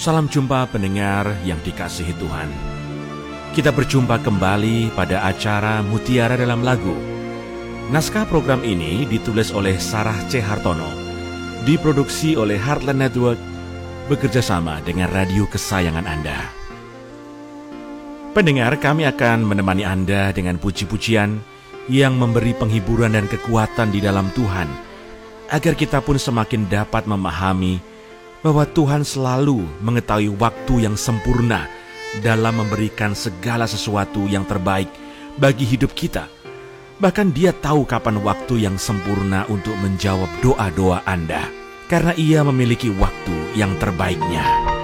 Salam jumpa pendengar yang dikasihi Tuhan. Kita berjumpa kembali pada acara Mutiara Dalam Lagu. Naskah program ini ditulis oleh Sarah C. Hartono, diproduksi oleh Heartland Network, bekerjasama dengan radio kesayangan Anda. Pendengar, kami akan menemani Anda dengan puji-pujian yang memberi penghiburan dan kekuatan di dalam Tuhan, agar kita pun semakin dapat memahami bahwa Tuhan selalu mengetahui waktu yang sempurna dalam memberikan segala sesuatu yang terbaik bagi hidup kita. Bahkan Dia tahu kapan waktu yang sempurna untuk menjawab doa-doa Anda, karena Ia memiliki waktu yang terbaiknya.